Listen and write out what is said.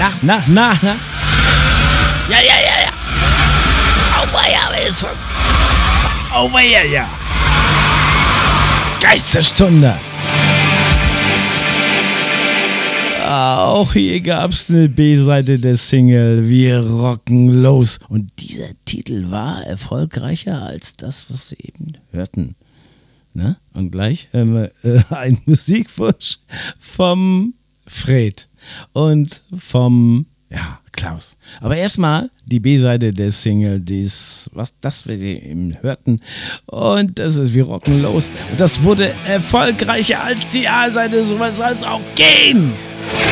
Na. Ja. Auweia, wer ist das? Auweia, ja. Geisterstunde. Auch hier gab's eine B-Seite der Single Wir rocken los. Und dieser Titel war erfolgreicher als das, was Sie eben hörten. Ne? Und gleich hören wir einen Musikwunsch vom Fred und vom Klaus. Aber erstmal die B-Seite der Single, das wir eben hörten. Und das ist Wir rocken los. Und das wurde erfolgreicher als die A-Seite, so was soll es auch gehen.